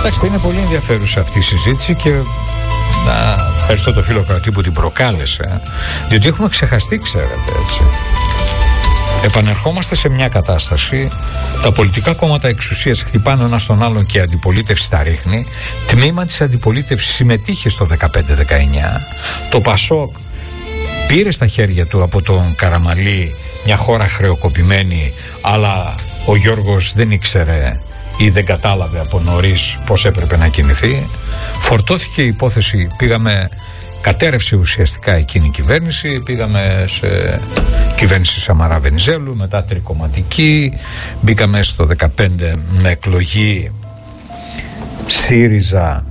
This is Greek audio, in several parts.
Κοιτάξτε, είναι πολύ ενδιαφέρουσα αυτή η συζήτηση και ευχαριστώ το φίλο Κρατή που την προκάλεσε, διότι έχουμε ξεχαστεί, ξέρετε, έτσι. Επανερχόμαστε σε μια κατάσταση, τα πολιτικά κόμματα εξουσίας χτυπάνε ένα στον άλλον και η αντιπολίτευση τα ρίχνει. Τμήμα της αντιπολίτευσης συμμετείχε στο 15-19. Το Πασόκ πήρε στα χέρια του από τον Καραμαλή μια χώρα χρεοκοπημένη, αλλά ο Γιώργος δεν ήξερε ή δεν κατάλαβε από νωρίς πώς έπρεπε να κινηθεί. Φορτώθηκε η υπόθεση, κατέρευσε ουσιαστικά εκείνη η κυβέρνηση, πήγαμε σε κυβέρνηση Σαμαρά Βενιζέλου, μετά τρικομματική, μπήκαμε στο 15 με εκλογή ΣΥΡΙΖΑ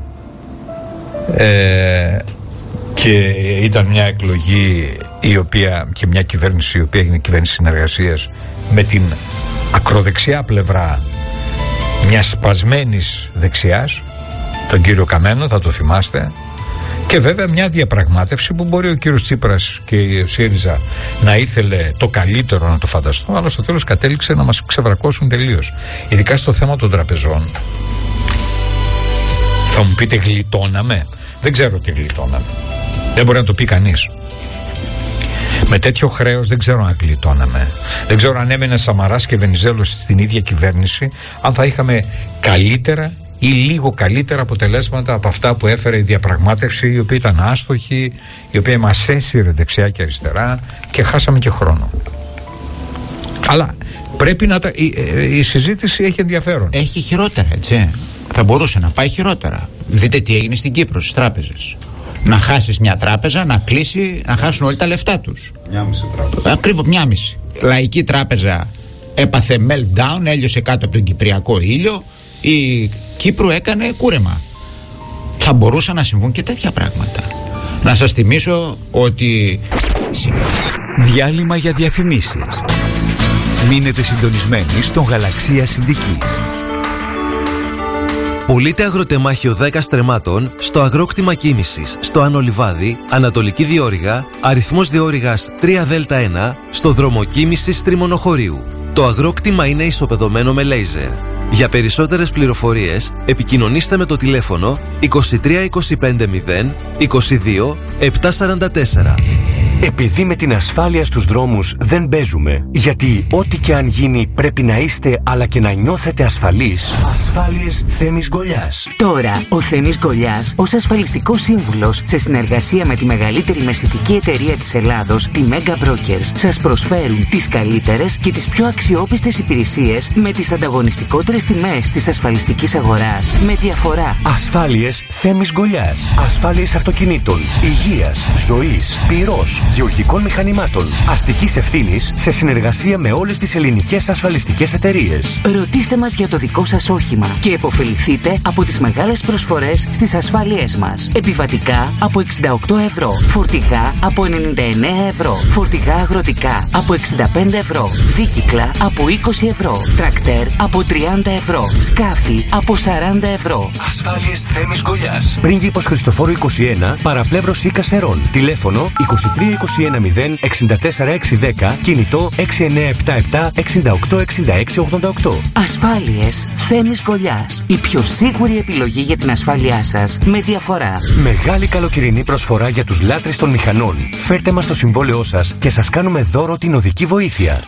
και ήταν μια εκλογή και μια κυβέρνηση η οποία έγινε κυβέρνηση συνεργασίας με την ακροδεξιά πλευρά μιας σπασμένης δεξιάς, τον κύριο Καμένο, θα το θυμάστε. Και βέβαια μια διαπραγμάτευση που μπορεί ο κύριος Τσίπρας και η ΣΥΡΙΖΑ να ήθελε το καλύτερο να το φανταστώ, αλλά στο τέλος κατέληξε να μας ξεβρακώσουν τελείως. Ειδικά στο θέμα των τραπεζών. Θα μου πείτε γλιτώναμε? Δεν ξέρω τι γλιτώναμε. Δεν μπορεί να το πει κανείς. Με τέτοιο χρέος δεν ξέρω αν γλιτώναμε. Δεν ξέρω αν έμενε Σαμαράς και Βενιζέλος στην ίδια κυβέρνηση, αν θα είχαμε καλύτερα ή λίγο καλύτερα αποτελέσματα από αυτά που έφερε η διαπραγμάτευση, η οποία ήταν άστοχη, η οποία μας έσυρε δεξιά και αριστερά και χάσαμε και χρόνο. Αλλά πρέπει να η συζήτηση έχει ενδιαφέρον. Έχει χειρότερα, έτσι. Θα μπορούσε να πάει χειρότερα. Δείτε τι έγινε στην Κύπρο στις τράπεζες. Να χάσεις μια τράπεζα, να κλείσει, να χάσουν όλοι τα λεφτά τους. Μια μισή τράπεζα. Ακριβώς, μια μισή. Λαϊκή τράπεζα έπαθε meltdown, έλειωσε κάτω από τον κυπριακό ήλιο. Η Κύπρου έκανε κούρεμα. Θα μπορούσαν να συμβούν και τέτοια πράγματα. Να σας θυμίσω ότι... Διάλειμμα για διαφημίσεις. Μείνετε συντονισμένοι στον Γαλαξία Συνδική. Πουλείται αγροτεμάχιο 10 στρεμμάτων στο αγρόκτημα κίνησης στο Άνω Λιβάδι, Ανατολική Διόρυγα, αριθμός διόρυγας 3Δ1, στο δρόμο κίνησης Τριμονοχωρίου. Το αγρόκτημα είναι ισοπεδωμένο με λέιζερ. Για περισσότερες πληροφορίες επικοινωνήστε με το τηλέφωνο 23 25 0 22 744. Επειδή με την ασφάλεια στους δρόμους δεν παίζουμε, γιατί ό,τι και αν γίνει πρέπει να είστε αλλά και να νιώθετε ασφαλείς. Ασφάλειες Θέμης Γκολιάς. Τώρα, ο Θέμης Γκολιάς, ως ασφαλιστικός σύμβουλος, σε συνεργασία με τη μεγαλύτερη μεσητική εταιρεία της Ελλάδος, τη Mega Brokers, σας προσφέρουν τις καλύτερες και τις πιο αξιόπιστες υπηρεσίες με τις ανταγωνιστικότερες τιμές της ασφαλιστικής αγοράς. Με διαφορά. Ασφάλειες Θέμης Γκολιάς. Ασφάλειες αυτοκινήτων, υγείας, ζωής, πυρός, γεωργικών μηχανημάτων, αστικής ευθύνης σε συνεργασία με όλες τις ελληνικές ασφαλιστικές εταιρείες. Ρωτήστε μας για το δικό σας όχημα και επωφεληθείτε από τις μεγάλες προσφορές στις ασφάλειές μας. Επιβατικά από 68 ευρώ, φορτηγά από 99 ευρώ, φορτηγά αγροτικά από 65 ευρώ, δίκυκλα από 20 ευρώ, τρακτέρ από 30 ευρώ, σκάφη από 40 ευρώ. Ασφάλειες Θέμης Γκολιάς. Πρίγκιπος Χριστοφόρου 21, παραπλεύρος Ίκα Σερών. Τηλέφωνο 23 21 0 64 610, κινητό 6977 68 66 88. Ασφάλειες Θέμης Γκολιάς. Η πιο σίγουρη επιλογή για την ασφάλειά σας με διαφορά. Μεγάλη καλοκαιρινή προσφορά για τους λάτρεις των μηχανών. Φέρτε μας το συμβόλαιό σας και σας κάνουμε δώρο την οδική βοήθεια.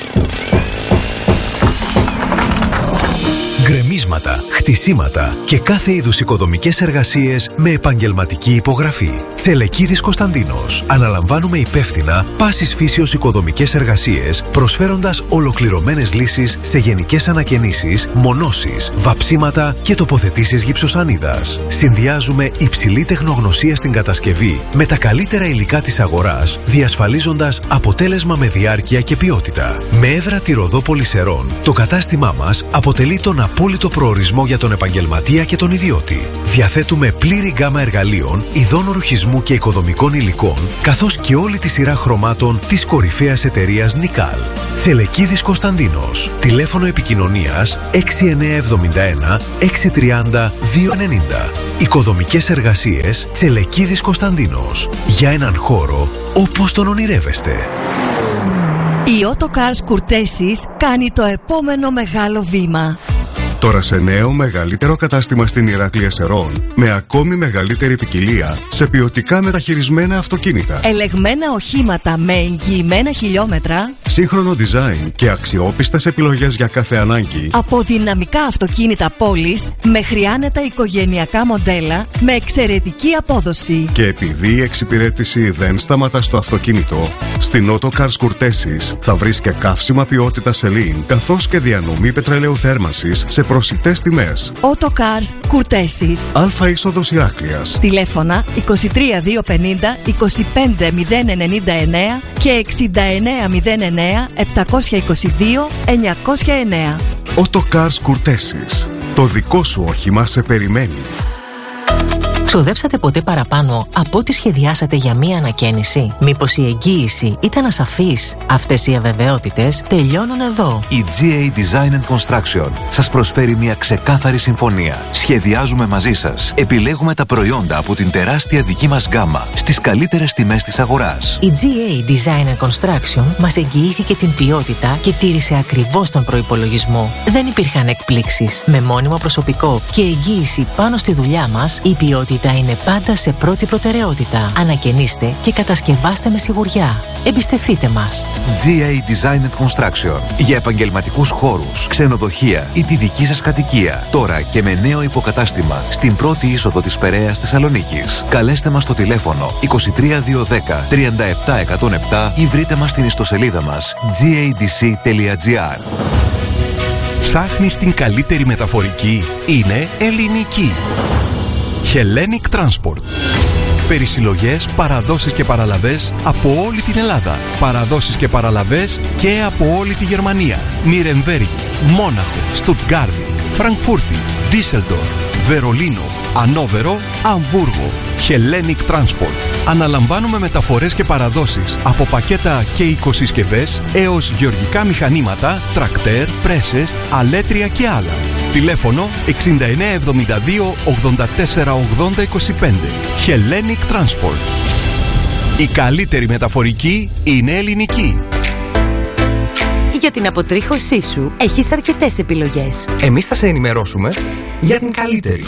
Γκρεμίσματα, χτισήματα και κάθε είδους οικοδομικές εργασίες με επαγγελματική υπογραφή. Τσελεκίδης Κωνσταντίνος. Αναλαμβάνουμε υπεύθυνα πάσης φύσεως οικοδομικές εργασίες, προσφέροντας ολοκληρωμένες λύσεις σε γενικές ανακαινήσεις, μονώσεις, βαψίματα και τοποθετήσεις γυψοσανίδας. Συνδυάζουμε υψηλή τεχνογνωσία στην κατασκευή με τα καλύτερα υλικά της αγοράς, διασφαλίζοντας αποτέλεσμα με διάρκεια και ποιότητα. Με έδρα τη Ροδόπολη Σερών, το κατάστημά μας αποτελεί τον απόλυτο προορισμό για τον επαγγελματία και τον ιδιώτη. Διαθέτουμε πλήρη γκάμα εργαλείων, ειδών ρουχισμού και οικοδομικών υλικών, καθώς και όλη τη σειρά χρωμάτων της κορυφαίας εταιρείας Νικάλ. Τσελεκίδης Κωνσταντίνος. Τηλέφωνο επικοινωνίας 6971 630 290. Οικοδομικές εργασίες Τσελεκίδης Κωνσταντίνος. Για έναν χώρο όπως τον ονειρεύεστε. Η Autocars Courtesis κάνει το επόμενο μεγάλο βήμα. Τώρα σε νέο μεγαλύτερο κατάστημα στην Ηράκλεια Σερών, με ακόμη μεγαλύτερη ποικιλία σε ποιοτικά μεταχειρισμένα αυτοκίνητα. Ελεγμένα οχήματα με εγγυημένα χιλιόμετρα. Σύγχρονο design και αξιόπιστες επιλογές για κάθε ανάγκη. Από δυναμικά αυτοκίνητα πόλης μέχρι άνετα οικογενειακά μοντέλα με εξαιρετική απόδοση. Και επειδή η εξυπηρέτηση δεν σταματά στο αυτοκίνητο, στην Autocars Courtesis θα βρεις και καύσιμα ποιότητα Celine, καθώς και διανομή πετρελαίου θέρμανσης σε προσιτές τιμές. Autocars Courtesis. Αλφα είσοδος Ηράκλειας. Τηλέφωνα 23250 25099 και 6909 722 909. Autocars Courtesis. Το δικό σου όχημα σε περιμένει. Ξοδέψατε ποτέ παραπάνω από ό,τι σχεδιάσατε για μία ανακαίνιση? Μήπως η εγγύηση ήταν ασαφής? Αυτές οι αβεβαιότητες τελειώνουν εδώ. Η GA Design and Construction σας προσφέρει μια ξεκάθαρη συμφωνία. Σχεδιάζουμε μαζί σας. Επιλέγουμε τα προϊόντα από την τεράστια δική μας γκάμα στις καλύτερες τιμές της αγοράς. Η GA Design and Construction μας εγγυήθηκε την ποιότητα και τήρησε ακριβώς τον προϋπολογισμό. Δεν υπήρχαν εκπλήξεις. Με μόνιμο προσωπικό και εγγύηση πάνω στη δουλειά μας, η ποιότητα είναι πάντα σε πρώτη προτεραιότητα. Ανακαινίστε και κατασκευάστε με σιγουριά. Εμπιστευτείτε μας. GA Design and Construction. Για επαγγελματικούς χώρους, ξενοδοχεία ή τη δική σας κατοικία. Τώρα και με νέο υποκατάστημα στην πρώτη είσοδο της Περαίας Θεσσαλονίκης. Καλέστε μας στο τηλέφωνο 23210 37107 ή βρείτε μας στην ιστοσελίδα μας gadc.gr. Ψάχνεις την καλύτερη μεταφορική? Είναι ελληνική. Hellenic Transport. Περισυλλογές, παραδόσεις και παραλαβές από όλη την Ελλάδα. Παραδόσεις και παραλαβές και από όλη τη Γερμανία. Νιρεμβέργη, Μόναχο, Στουτγκάρδη, Φραγκφούρτη, Ντίσελντορφ, Βερολίνο, Ανόβερο, Αμβούργο. Hellenic Transport. Αναλαμβάνουμε μεταφορές και παραδόσεις από πακέτα και οικοσυσκευές έως γεωργικά μηχανήματα, τρακτέρ, πρέσες, αλέτρια και άλλα. Τηλέφωνο 6972 84 80 25. Hellenic Transport. Η καλύτερη μεταφορική είναι ελληνική. Για την αποτρίχωσή σου έχεις αρκετές επιλογές. Εμείς θα σε ενημερώσουμε για την καλύτερη.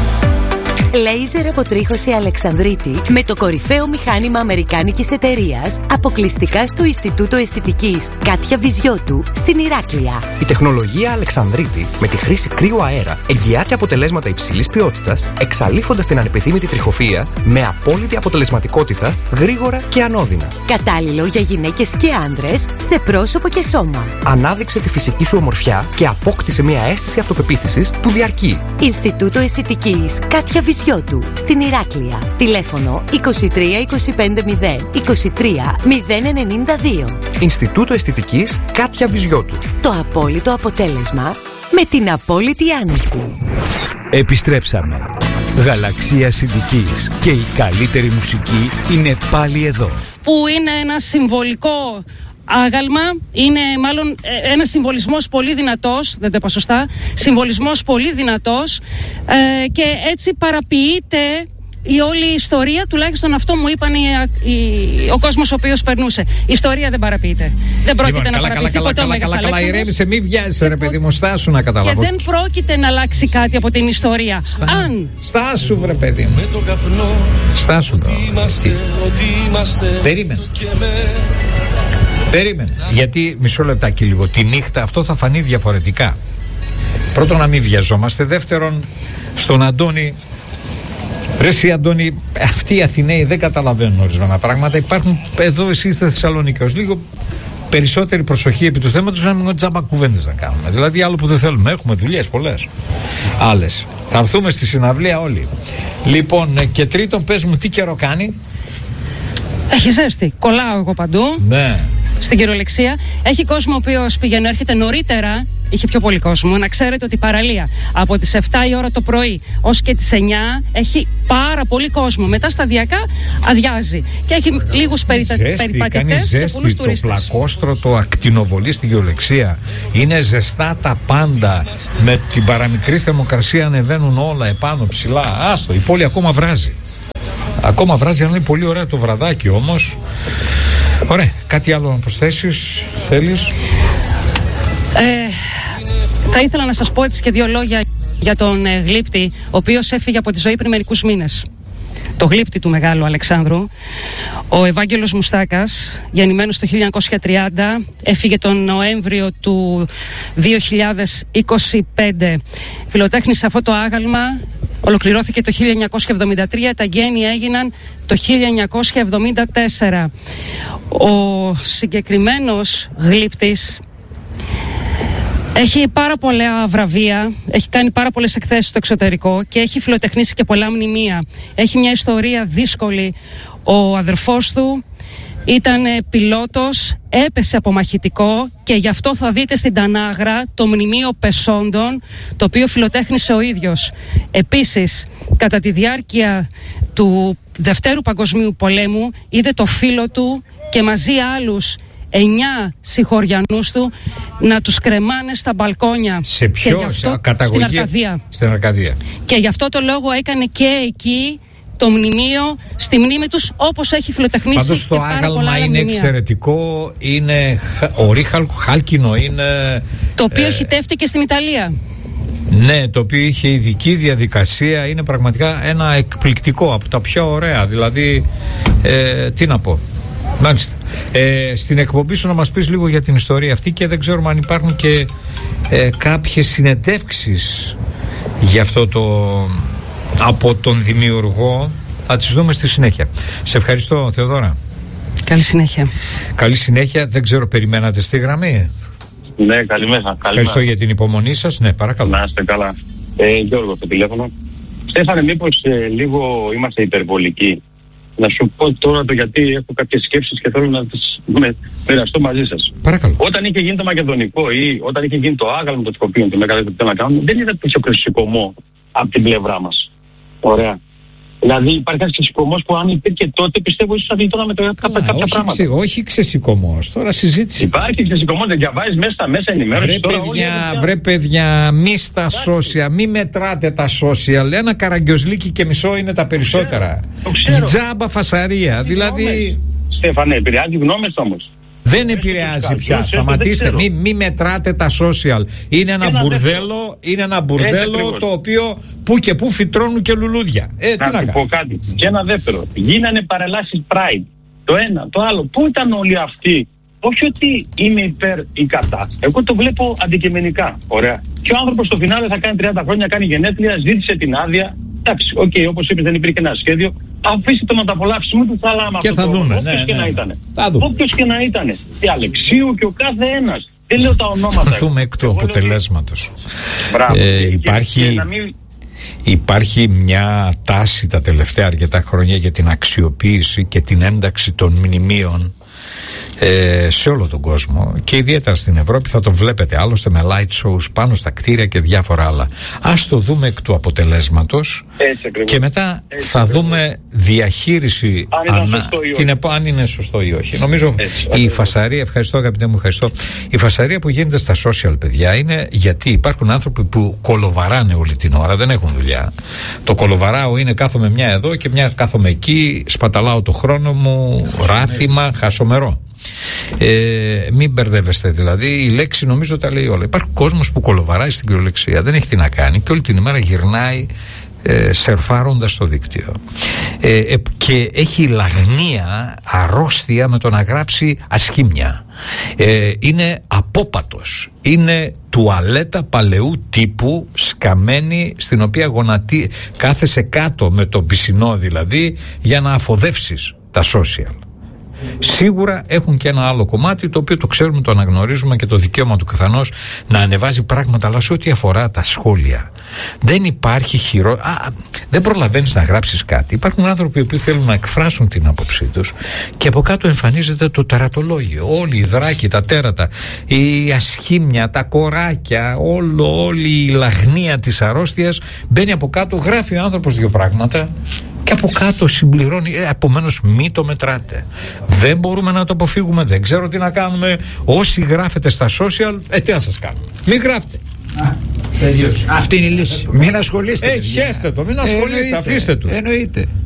Λέιζερ αποτρίχωση Αλεξανδρίτη με το κορυφαίο μηχάνημα αμερικάνικης εταιρείας, αποκλειστικά στο Ινστιτούτο Αισθητικής Κάτια Βυζιώτου στην Ηράκλεια. Η τεχνολογία Αλεξανδρίτη με τη χρήση κρύου αέρα εγγυάται αποτελέσματα υψηλής ποιότητας, εξαλείφοντας την ανεπιθύμητη τριχοφυΐα με απόλυτη αποτελεσματικότητα, γρήγορα και ανώδυνα. Κατάλληλο για γυναίκες και άνδρες σε πρόσωπο και σώμα. Ανάδειξε τη φυσική σου ομορφιά και απόκτησε μια αίσθηση αυτοπεποίθησης που διαρκεί. Ινστιτούτο Αισθητικής Κάτια Βυζιώτου στην Ηράκλεια. Τηλέφωνο 23 25 0 23 092. Ινστιτούτο Αισθητικής Κάτια Βυζιώτου. Το απόλυτο αποτέλεσμα με την απόλυτη άνεση. Επιστρέψαμε. Γαλαξία Συντικής και η καλύτερη μουσική είναι πάλι εδώ. Που είναι ένα συμβολικό άγαλμα, είναι μάλλον ένας συμβολισμός πολύ δυνατός, δεν το είπα σωστά, συμβολισμός πολύ δυνατός και έτσι παραποιείται η όλη ιστορία, τουλάχιστον αυτό μου είπαν ο κόσμος ο οποίος περνούσε. Η ιστορία δεν παραποιείται. Δεν πρόκειται να παραποιηθεί ποτέ ο Μέγας Αλέξανδρος. Καλά, ηρέμησε, μη βιάζεσαι ρε παιδί μου, στάσου να καταλάβω. Και δεν πρόκειται να αλλάξει κάτι από την ιστορία. Αν... Στάσου βρε παιδί μου. Στάσου τώρα. Περίμενε. Γιατί, μισό λεπτάκι λίγο, τη νύχτα αυτό θα φανεί διαφορετικά. Πρώτον, να μην βιαζόμαστε. Δεύτερον, στον Αντώνη. Ρε εσύ Αντώνη, αυτοί οι Αθηναίοι δεν καταλαβαίνουν ορισμένα πράγματα. Υπάρχουν εδώ, εσείς στη Θεσσαλονίκη, ως λίγο περισσότερη προσοχή επί του θέματος, να μην τζάμπα κουβέντες να κάνουμε. Δηλαδή, άλλο που δεν θέλουμε, έχουμε δουλειές πολλές. Άλλες. Θα έρθουμε στη συναυλία όλοι. Λοιπόν, και τρίτον, πες μου, τι καιρό κάνει? Έχει ζέστη. Κολλάω εγώ παντού. Ναι. Στην κυριολεξία. Έχει κόσμο ο οποίος πηγαίνει, έρχεται νωρίτερα. Είχε πιο πολύ κόσμο. Να ξέρετε ότι η παραλία από τις 7 η ώρα το πρωί ως και τις 9 έχει πάρα πολύ κόσμο. Μετά σταδιακά αδειάζει. Και έχει λίγους περιπατητές και πολλούς τουρίστες. Το πλακόστρο, το ακτινοβολή στην κυριολεξία. Είναι ζεστά τα πάντα. Με την παραμικρή θερμοκρασία ανεβαίνουν όλα επάνω ψηλά. Άστο, η πόλη ακόμα βράζει. Ακόμα βράζει, αλλά είναι πολύ ωραία το βραδάκι όμως. Ωραία, κάτι άλλο να προσθέσεις, θέλεις? Θα ήθελα να σας πω έτσι και δύο λόγια για τον γλύπτη, ο οποίος έφυγε από τη ζωή πριν μερικούς μήνες. Το γλύπτη του Μεγάλου Αλεξάνδρου, ο Ευάγγελος Μουστάκας, γεννημένος το 1930, έφυγε τον Νοέμβριο του 2025. Φιλοτέχνησε αυτό το άγαλμα, ολοκληρώθηκε το 1973, τα γέννη έγιναν το 1974. Ο συγκεκριμένος γλύπτης έχει πάρα πολλά βραβεία, έχει κάνει πάρα πολλές εκθέσεις στο εξωτερικό και έχει φιλοτεχνήσει και πολλά μνημεία. Έχει μια ιστορία δύσκολη. Ο αδερφός του ήταν πιλότος, έπεσε από μαχητικό και γι' αυτό θα δείτε στην Τανάγρα το μνημείο Πεσόντων, το οποίο φιλοτέχνησε ο ίδιος. Επίσης, κατά τη διάρκεια του Δευτέρου Παγκοσμίου Πολέμου, είδε το φίλο του και μαζί άλλους 9 συγχωριανούς του να τους κρεμάνε στα μπαλκόνια. Σε ποιο καταγωγή? Στην Αρκαδία. Και γι' αυτό το λόγο έκανε και εκεί το μνημείο στη μνήμη τους, όπως έχει φιλοτεχνήσει. Πάντως το άγαλμα είναι εξαιρετικό, είναι ορύχαλκο, χάλκινο είναι. Το οποίο χυτεύτηκε στην Ιταλία. Ναι, το οποίο είχε ειδική διαδικασία, είναι πραγματικά ένα εκπληκτικό, από τα πιο ωραία, δηλαδή τι να πω. Μάλιστα. Στην εκπομπή σου να μας πεις λίγο για την ιστορία αυτή και δεν ξέρουμε αν υπάρχουν και κάποιες συνεντεύξεις για αυτό από τον δημιουργό. Θα τις δούμε στη συνέχεια. Σε ευχαριστώ, Θεοδόρα. Καλή συνέχεια. Καλή συνέχεια. Δεν ξέρω, περιμένατε στη γραμμή? Ναι, καλημέρα. Ευχαριστώ για την υπομονή σας. Ναι, παρακαλώ. Να είστε καλά. Γιώργο, στο τηλέφωνο. Στέφανε, μήπως λίγο είμαστε υπερβολικοί? Να σου πω τώρα το γιατί έχω κάποιες σκέψεις και θέλω να τις μοιραστώ μαζί σας. Παρακαλώ. Όταν είχε γίνει το μακεδονικό ή όταν είχε γίνει το άγαλμα των Σκοπίων, το μεγαλύτερο να κάνουμε, δεν είδα τέτοιο ξεσηκωμό από την πλευρά μας. Ωραία. Δηλαδή υπάρχει ένας ξεσηκωμός που αν υπήρχε τότε, πιστεύω ίσως θα γλιτώναμε κάποια πράγματα. Όχι ξεσηκωμός, τώρα συζήτηση. Υπάρχει ξεσηκωμός, δεν διαβάζεις μέσα στα μέσα ενημέρωσης. Βρε παιδιά, μη στα social, μη μετράτε τα social. Ένα καραγκιόζλικι και μισό είναι τα περισσότερα. Τζάμπα φασαρία, δηλαδή. Στέφανε, επηρεάζει γνώμες όμως. Δεν επηρεάζει πια. Σταματήστε. Μη μετράτε τα social. Είναι ένα μπουρδέλο το οποίο που και που φυτρώνουν και λουλούδια. Να σου πω κάτι. Και ένα δεύτερο. Γίνανε παρελάσεις Pride. Το ένα, το άλλο. Πού ήταν όλοι αυτοί? Όχι ότι είμαι υπέρ ή κατά. Εγώ το βλέπω αντικειμενικά. Ωραία. Και ο άνθρωπος στο φινάλε θα κάνει 30 χρόνια, κάνει γενέθλια, ζήτησε την άδεια. Εντάξει, όπως είπες, δεν υπήρχε ένα σχέδιο. Αφήστε το να τα απολαύσει, μου του θάλαμα. Και θα δούμε. Όποιος και να ήταν. Όποιος και να ήταν. Και Αλεξίου και ο κάθε ένας. Δεν λέω τα ονόματα. Θα δούμε εκ του αποτελέσματος. Υπάρχει μια τάση τα τελευταία αρκετά χρόνια για την αξιοποίηση και την ένταξη των μνημείων σε όλο τον κόσμο και ιδιαίτερα στην Ευρώπη. Θα το βλέπετε άλλωστε με light shows πάνω στα κτίρια και διάφορα άλλα. Ας το δούμε εκ του αποτελέσματος και μετά θα δούμε διαχείριση αν είναι σωστό ή όχι. Νομίζω η φασαρία, ευχαριστώ αγαπητέ μου, ευχαριστώ. Η φασαρία που γίνεται στα social, παιδιά, είναι γιατί υπάρχουν άνθρωποι που κολοβαράνε όλη την ώρα, δεν έχουν δουλειά. Το κολοβαράω είναι κάθομαι μια εδώ και μια κάθομαι εκεί, σπαταλάω το χρόνο μου, ράθιμα, χασομερό. Μην μπερδεύεστε, δηλαδή η λέξη νομίζω τα λέει όλα. Υπάρχει κόσμος που κολοβαράει στην κυριολεξία, δεν έχει τι να κάνει και όλη την ημέρα γυρνάει σερφάροντας το δίκτυο και έχει λαγνία, αρρώστια με το να γράψει ασχήμια. Είναι απόπατος, είναι τουαλέτα παλαιού τύπου, σκαμμένη, στην οποία κάθεσαι κάτω με το πισινό δηλαδή για να αφοδεύσεις τα social. Σίγουρα έχουν και ένα άλλο κομμάτι το οποίο το ξέρουμε, το αναγνωρίζουμε και το δικαίωμα του καθενός να ανεβάζει πράγματα, αλλά σε ό,τι αφορά τα σχόλια δεν υπάρχει δεν προλαβαίνεις να γράψεις κάτι. Υπάρχουν άνθρωποι που θέλουν να εκφράσουν την άποψή τους και από κάτω εμφανίζεται το τερατολόγιο, όλοι οι δράκοι, τα τέρατα, η ασχήμια, τα κοράκια, όλη η λαγνία της αρρώστιας μπαίνει από κάτω, γράφει ο άνθρωπος δύο πράγματα και από κάτω συμπληρώνει. Επομένως μη το μετράτε. Δεν μπορούμε να το αποφύγουμε, δεν ξέρω τι να κάνουμε. Όσοι γράφετε στα social, τι να σας κάνουμε? Μην γράφετε. Αυτή είναι η λύση. Μην ασχολείστε. Χέστε το, μην ασχολείστε, αφήστε το. Εννοείται.